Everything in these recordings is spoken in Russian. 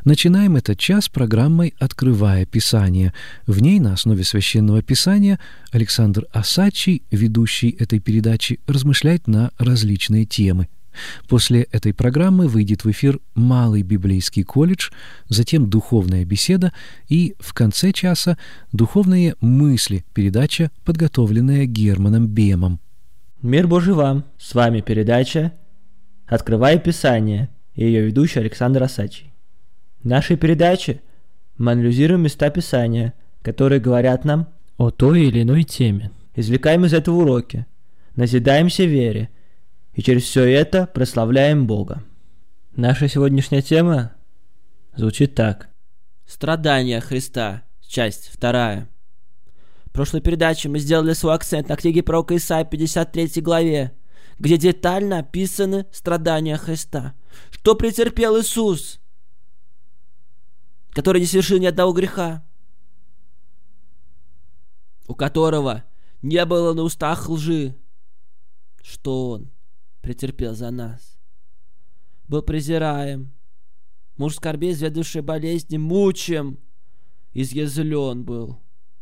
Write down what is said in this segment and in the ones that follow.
Начинаем этот час программой «Открывая Писание». В ней на основе Священного Писания Александр Осадчий, ведущий этой передачи, размышляет на различные темы. После этой программы выйдет в эфир Малый библейский колледж, затем духовная беседа и в конце часа духовные мысли, передача, подготовленная Германом Бемом. Мир Божий вам! С вами передача «Открывая Писание» и ее ведущий Александр Осадчий. В нашей передаче мы анализируем места Писания, которые говорят нам о той или иной теме. Извлекаем из этого уроки, назидаемся вере и через все это прославляем Бога. Наша сегодняшняя тема звучит так. Страдания Христа, часть 2. В прошлой передаче мы сделали свой акцент на книге пророка Исаии 53 главе, где детально описаны страдания Христа. Что претерпел Иисус, который не совершил ни одного греха, у которого не было на устах лжи, что Он претерпел за нас. Был презираем, муж скорбей, изведавший болезни, мучим, изъязвлен был.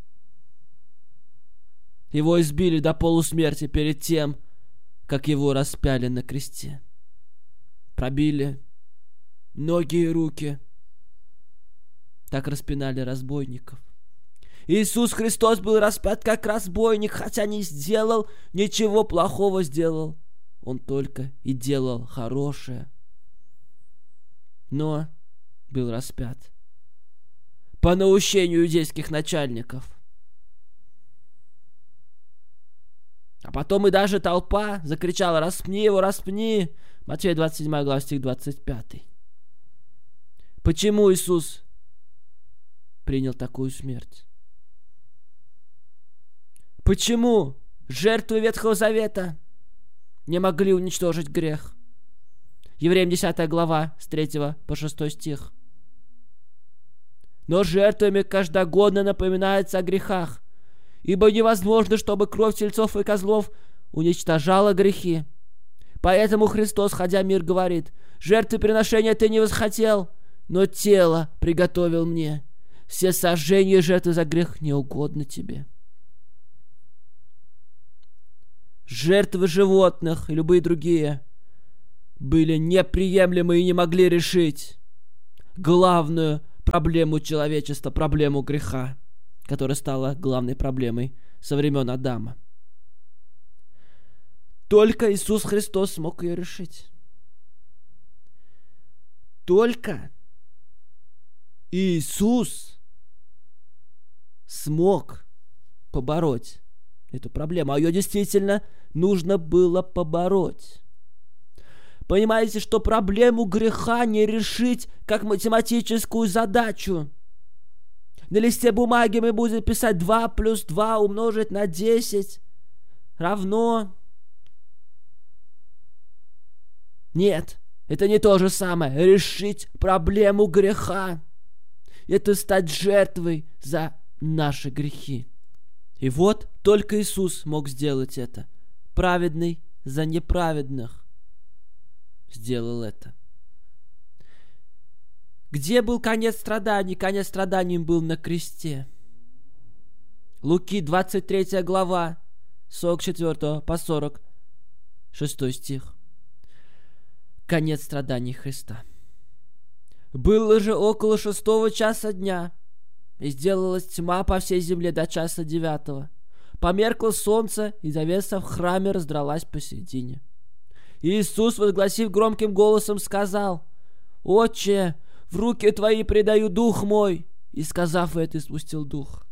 Его избили до полусмерти перед тем, как его распяли на кресте. Пробили ноги и руки. Так распинали разбойников. Иисус Христос был распят как разбойник, хотя не сделал ничего плохого сделал. Он только и делал хорошее. Но был распят по наущению иудейских начальников. А потом и даже толпа закричала: «Распни его, распни!» Матфея 27 глава, стих 25. Почему Иисус принял такую смерть? Почему жертвы Ветхого Завета не могли уничтожить грех? Евреям 10 глава, с 3 по 6 стих. Но жертвами каждогодно напоминается о грехах, ибо невозможно, чтобы кровь тельцов и козлов уничтожала грехи. Поэтому Христос, ходя в мир, говорит: «Жертвы приношения ты не восхотел, но тело приготовил мне. Все сожжения и жертвы за грех не угодны тебе». Жертвы животных и любые другие были неприемлемы и не могли решить главную проблему человечества, проблему греха, которая стала главной проблемой со времен Адама. Только Иисус Христос смог ее решить. Только Иисус смог побороть эту проблему, а ее действительно нужно было побороть. Понимаете, что проблему греха не решить как математическую задачу. На листе бумаги мы будем писать 2 плюс 2 умножить на 10 равно... Нет, это не то же самое. Решить проблему греха — это стать жертвой за наши грехи. И вот только Иисус мог сделать это. Праведный за неправедных сделал это. Где был конец страданий? Конец страданий был на кресте. Луки 23 глава, 44 по 46 стих. Конец страданий Христа. Было же около 6 часа дня, и сделалась тьма по всей земле до часа 9. Померкло солнце, и завеса в храме раздралась посередине. И Иисус, возгласив громким голосом, сказал: «Отче, в руки твои предаю дух мой». И, сказав это, испустил дух.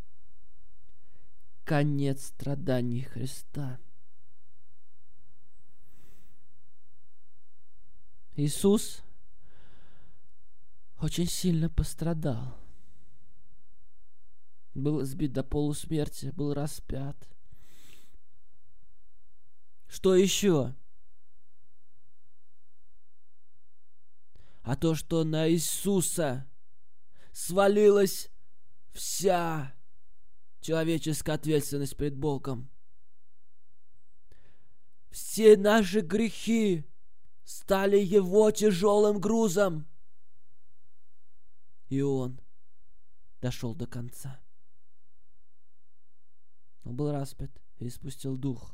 Конец страданий Христа. Иисус очень сильно пострадал. Был избит до полусмерти, был распят. Что еще? А то, что на Иисуса свалилась вся человеческая ответственность перед Богом. Все наши грехи стали Его тяжелым грузом. и Он дошел до конца. Он был распят и испустил дух.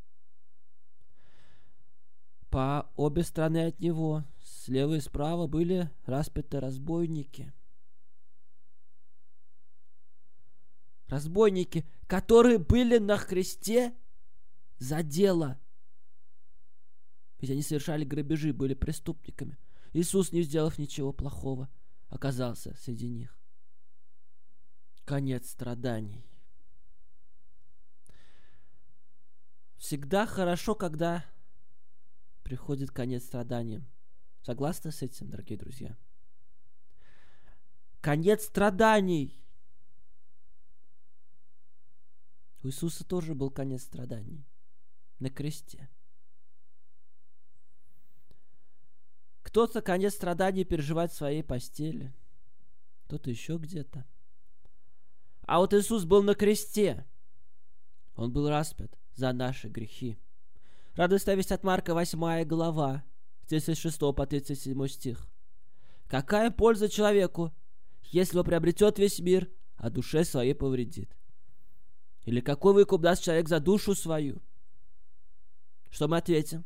По обе стороны от него, слева и справа, были распяты разбойники. Разбойники, которые были на кресте за дело. Ведь они совершали грабежи, были преступниками. Иисус, не сделав ничего плохого, оказался среди них. Конец страданий. Всегда хорошо, когда приходит конец страданиям. Согласны с этим, дорогие друзья? Конец страданий. У Иисуса тоже был конец страданий на кресте. Кто-то конец страданий переживает в своей постели, кто-то еще где-то. А вот Иисус был на кресте. Он был распят за наши грехи. Радостная весть от Марка, 8 глава, 36 по 37 стих. Какая польза человеку, если он приобретет весь мир, а душе своей повредит? Или какой выкуп даст человек за душу свою? Что мы ответим?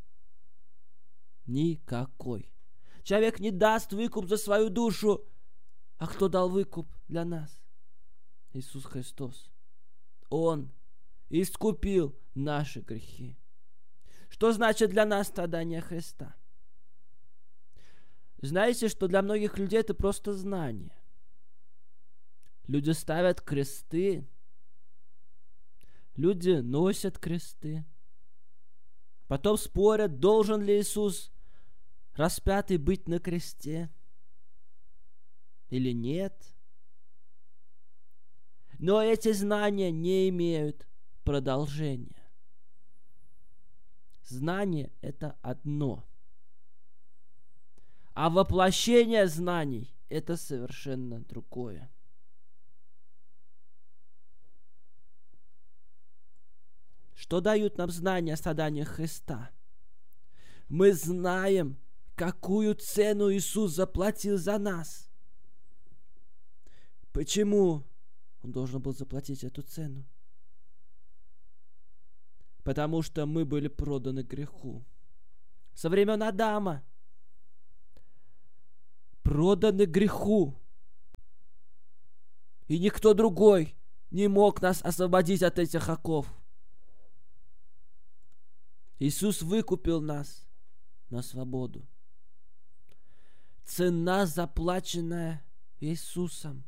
Никакой. Человек не даст выкуп за свою душу. А кто дал выкуп для нас? Иисус Христос. Он искупил наши грехи. Что значит для нас страдание Христа? Знаете, что для многих людей это просто знание. Люди ставят кресты. Люди носят кресты. Потом спорят, должен ли Иисус распятый быть на кресте или нет. Но эти знания не имеют продолжения. Знание – это одно. А воплощение знаний – это совершенно другое. Что дают нам знания о страданиях Христа? Мы знаем, какую цену Иисус заплатил за нас. Почему Он должен был заплатить эту цену? Потому что мы были проданы греху. Со времен Адама. Проданы греху. И никто другой не мог нас освободить от этих оков. Иисус выкупил нас на свободу. Цена, заплаченная Иисусом.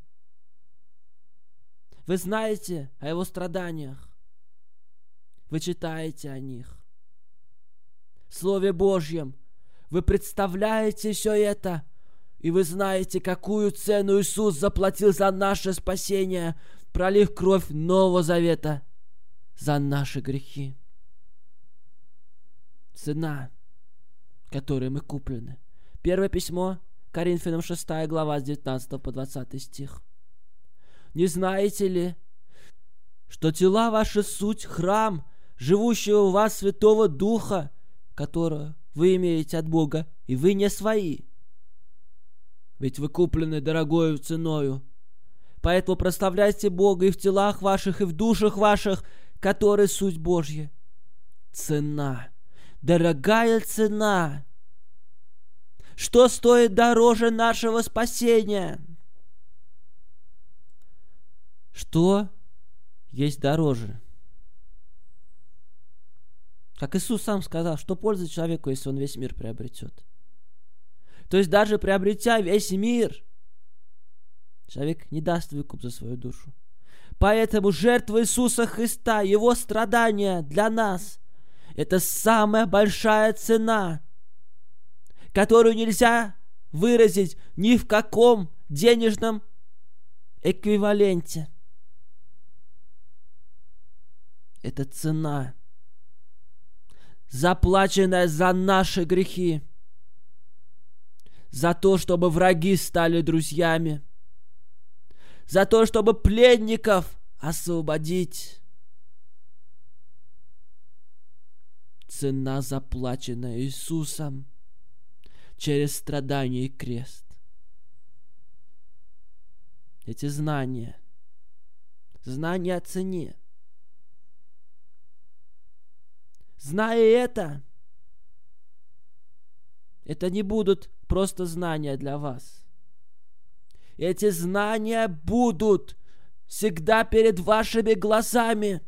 Вы знаете о Его страданиях. Вы читаете о них. В Слове Божьем вы представляете все это, и вы знаете, какую цену Иисус заплатил за наше спасение, пролив кровь Нового Завета за наши грехи. Цена, которой мы куплены. Первое письмо Коринфянам, 6 глава, с 19 по 20 стих. Не знаете ли, что тела ваши суть храм, живущего у вас Святого Духа, которого вы имеете от Бога, и вы не свои? Ведь вы куплены дорогою ценою. Поэтому прославляйте Бога и в телах ваших, и в душах ваших, которые суть Божья. Цена. Дорогая цена. Что стоит дороже нашего спасения? Что есть дороже? Как Иисус сам сказал, что польза человеку, если он весь мир приобретет? То есть даже приобретя весь мир, человек не даст выкуп за свою душу. Поэтому жертва Иисуса Христа, Его страдания для нас – это самая большая цена, которую нельзя выразить ни в каком денежном эквиваленте. Это цена, заплаченная за наши грехи, за то, чтобы враги стали друзьями, за то, чтобы пленников освободить. Цена, заплаченная Иисусом через страдания и крест. эти знания о цене. Зная это не будут просто знания для вас. Эти знания будут всегда перед вашими глазами.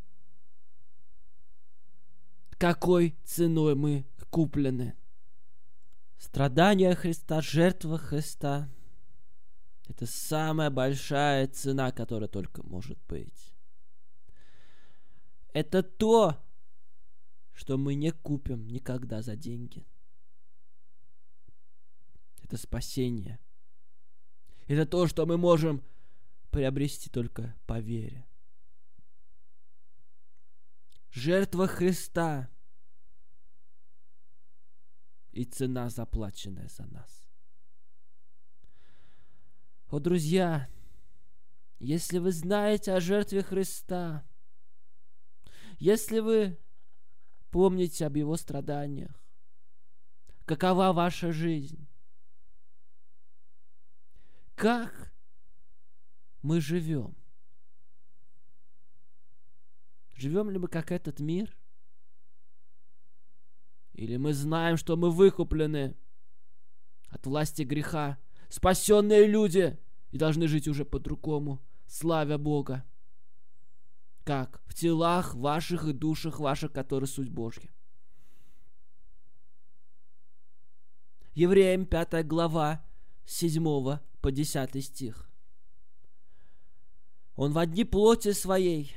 Какой ценой мы куплены? Страдания Христа, жертва Христа — это самая большая цена, которая только может быть. Это то, что мы не купим никогда за деньги. Это спасение. Это то, что мы можем приобрести только по вере. Жертва Христа и цена, заплаченная за нас. О, друзья, если вы знаете о жертве Христа, если вы помните об Его страданиях, какова ваша жизнь? Как мы живем? Живем ли мы как этот мир? Или мы знаем, что мы выкуплены от власти греха, спасенные люди, и должны жить уже по-другому, славя Бога? Как? В телах ваших и душах ваших, которые суть Божья. Евреям 5 глава, 7 по 10 стих. Он во дни плоти своей,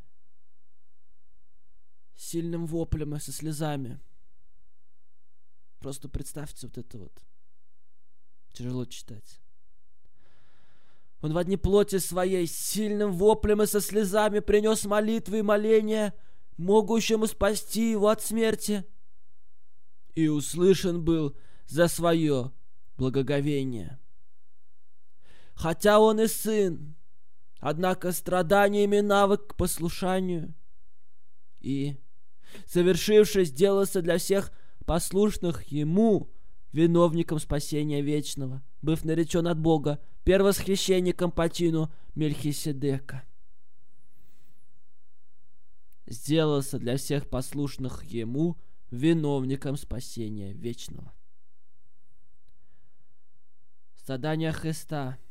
сильным воплем и со слезами. Просто представьте вот это вот. Тяжело читать. Он во дни плоти своей, сильным воплем и со слезами принес молитвы и моления, могущему спасти его от смерти. И услышан был за свое благоговение. Хотя он и сын, однако страданиями навык к послушанию, и, совершившись, сделался для всех послушных ему виновником спасения вечного, быв наречен от Бога первосвященником по чину Мельхиседека. Сделался для всех послушных ему виновником спасения вечного. Страдания Христа